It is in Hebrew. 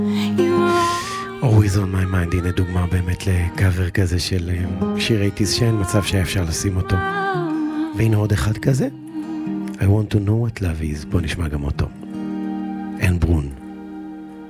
Always on my mind, הנה דוגמה באמת לקאבר כזה של שיר 80s שאין מצב שהיה אפשר לשים אותו. והנה עוד אחד כזה, I want to know what love is, בוא נשמע גם אותו. אין ברון.